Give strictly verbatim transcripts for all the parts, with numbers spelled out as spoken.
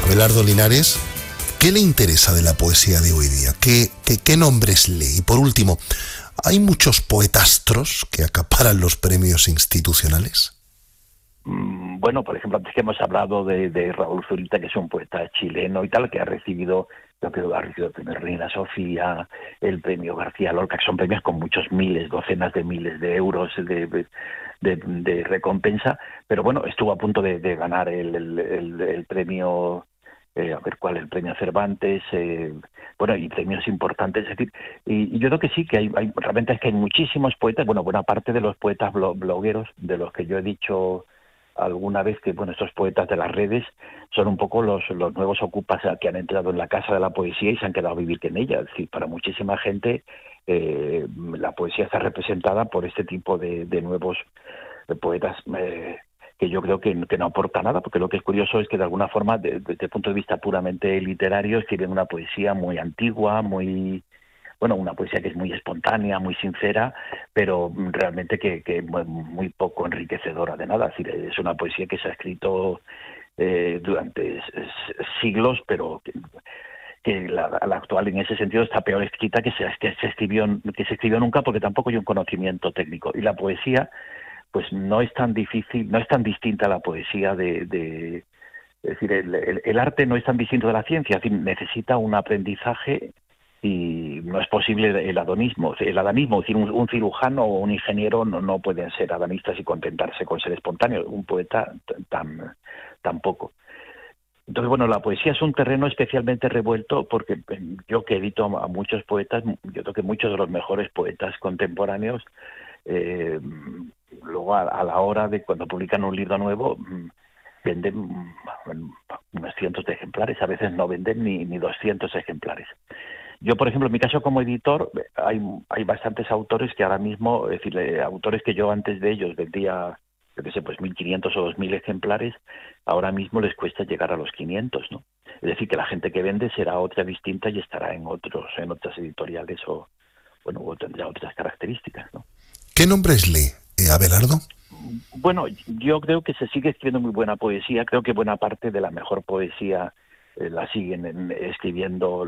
Abelardo Linares, ¿qué le interesa de la poesía de hoy día? ¿Qué, qué, qué nombres lee? Y por último, ¿hay muchos poetastros que acaparan los premios institucionales? Bueno, por ejemplo, antes que hemos hablado de, de Raúl Zurita, que es un poeta chileno y tal, que ha recibido, lo que ha recibido el premio Reina Sofía, el premio García Lorca, que son premios con muchos miles, docenas de miles de euros de, de, de recompensa, pero bueno, estuvo a punto de, de ganar el, el, el, el premio, eh, a ver cuál, el premio Cervantes, eh, bueno, y premios importantes, es decir, y, y yo creo que sí, que hay, hay, realmente es que hay muchísimos poetas, bueno, buena parte de los poetas blog, blogueros, de los que yo he dicho alguna vez que, bueno, estos poetas de las redes son un poco los, los nuevos ocupas que han entrado en la casa de la poesía y se han quedado a vivir en ella. Es decir, para muchísima gente eh, la poesía está representada por este tipo de, de nuevos poetas eh, que yo creo que, que no aporta nada, porque lo que es curioso es que de alguna forma, de, desde el punto de vista puramente literario, escriben una poesía muy antigua, muy... bueno, una poesía que es muy espontánea, muy sincera, pero realmente que, que muy, muy poco enriquecedora de nada. Es decir, es una poesía que se ha escrito eh, durante siglos, pero que, que la, la actual en ese sentido está peor escrita que se, que se escribió que se escribió nunca, porque tampoco hay un conocimiento técnico. Y la poesía, pues no es tan difícil, no es tan distinta a la poesía de... de es decir, el, el, el arte no es tan distinto de la ciencia, es decir, necesita un aprendizaje y no es posible el adanismo, el adanismo, es decir, un, un cirujano o un ingeniero no, no pueden ser adanistas y contentarse con ser espontáneos, un poeta tan tampoco. Entonces, bueno, la poesía es un terreno especialmente revuelto porque yo que edito a muchos poetas, yo creo que muchos de los mejores poetas contemporáneos, eh, luego a, a la hora de cuando publican un libro nuevo, venden bueno, unos cientos de ejemplares, a veces no venden ni, ni doscientos ejemplares. Yo, por ejemplo, en mi caso como editor, hay, hay bastantes autores que ahora mismo, es decir, eh, autores que yo antes de ellos vendía, yo qué sé, pues mil quinientos o dos mil ejemplares, ahora mismo les cuesta llegar a los quinientos, ¿no? Es decir, que la gente que vende será otra distinta y estará en otros, en otras editoriales o, bueno, o tendrá otras características, ¿no? ¿Qué nombres lee, eh, Abelardo? Bueno, yo creo que se sigue escribiendo muy buena poesía, creo que buena parte de la mejor poesía eh, la siguen en, escribiendo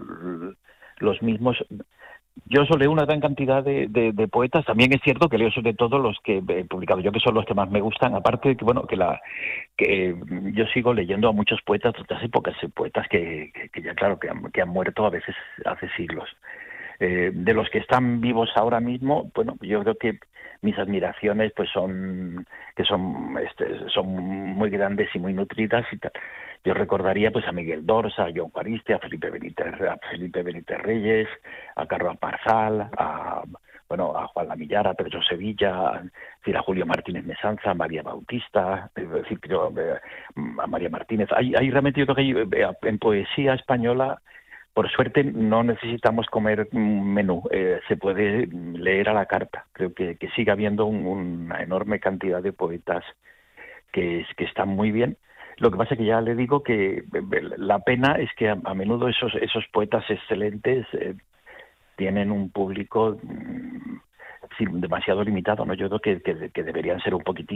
los mismos. Yo solo leo una gran cantidad de, de, de poetas. También es cierto que leo sobre todo los que he publicado yo, que son los que más me gustan. Aparte de que, bueno, que la que yo sigo leyendo a muchos poetas de otras épocas, poetas que, que, que ya, claro, que han, que han muerto a veces hace siglos. Eh, de los que están vivos ahora mismo, bueno, yo creo que mis admiraciones pues son que son este, son muy grandes y muy nutridas y tal. Yo recordaría pues a Miguel Dorsa, a John Juaristi, a Felipe Benítez, a Felipe Benítez Reyes, a Carlos Parzal, a bueno, a Juan Lamillar, a Pedro Sevilla, a, decir, a Julio Martínez Mesanza, a María Bautista, es decir, yo, a María Martínez. Hay, hay realmente yo creo que hay, en poesía española, por suerte no necesitamos comer un menú, eh, se puede leer a la carta. Creo que, que sigue habiendo un, una enorme cantidad de poetas que, que están muy bien. Lo que pasa es que ya le digo que la pena es que a, a menudo esos, esos poetas excelentes eh, tienen un público mm, sí, demasiado limitado, ¿no? Yo creo que, que, que deberían ser un poquitín